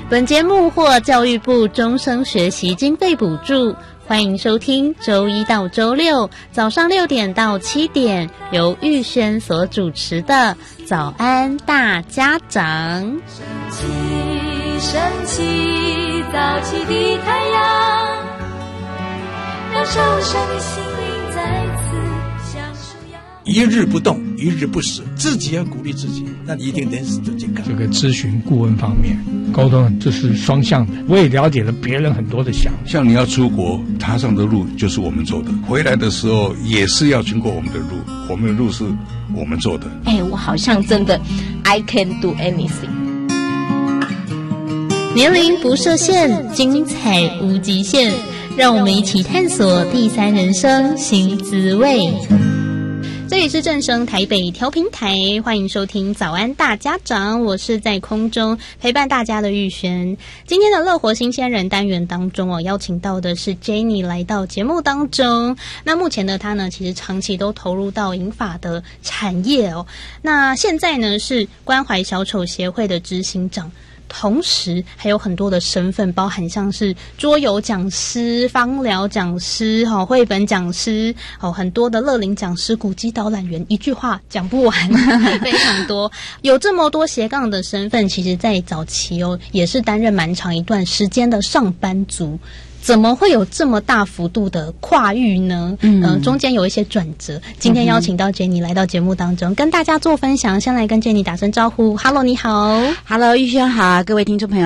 本节目获教育部终生学习经费补助，欢迎收听周一到周六早上6点到7点，由玉轩所主持的早安大家长。 升起早起的太阳，让受伤的心灵再次享受阳光。 一日不动，一日不死，自己要鼓励自己，那你一定能死得健康。 这个咨询顾问方面沟通，这是双向的，我也了解了别人很多的想法。 像你要出国踏上的路就是我们走的，回来的时候也是要经过我们的路，我们的路是我们做的。 我好像真的 I can do anything。 年龄不设限，精彩无极限，让我们一起探索第三人生新滋味。这里是正声台北调频台，欢迎收听早安大家长，我是在空中陪伴大家的玉璇。今天的乐活新鲜人单元当中邀请到的是 Jenny 来到节目当中。那目前的她呢，其实长期都投入到银发的产业那现在呢是关怀小丑协会的执行长，同时还有很多的身份，包含像是桌游讲师、芳疗讲师、绘本讲师、很多的乐龄讲师、古迹导览员，一句话讲不完非常多。有这么多斜杠的身份，其实在早期也是担任蛮长一段时间的上班族。怎么会有这么大幅度的跨域呢？中间有一些转折。今天邀请到 Jenny 来到节目当中，跟大家做分享。先来跟 Jenny 打声招呼 ，Hello， 你好。 Hello， 玉轩好，各位听众朋友。